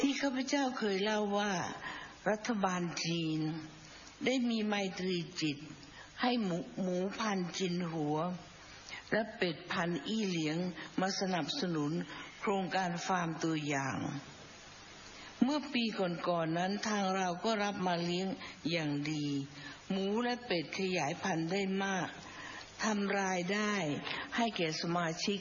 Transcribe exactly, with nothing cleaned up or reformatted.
ที่ข้าพเจ้าเคยเล่าว่ารัฐบาลจีนได้มีไมตรีจิตให้หมูหมูพันจินหัวและเป็ดพันอี้เหลียงมาสนับสนุนโครงการฟาร์มตัวอย่างเมื่อปีก่อนๆ นั้นทางเราก็รับมาเลี้ยงอย่างดีหมูและเป็ดขยายพันธุ์ได้มากทำรายได้ให้แก่สมาชิก